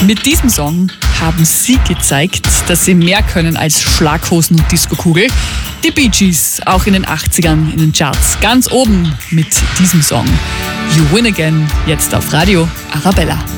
Mit diesem Song haben sie gezeigt, dass sie mehr können als Schlaghosen und Diskokugel. Die Bee Gees, auch in den 80ern in den Charts, ganz oben mit diesem Song. You Win Again, jetzt auf Radio Arabella.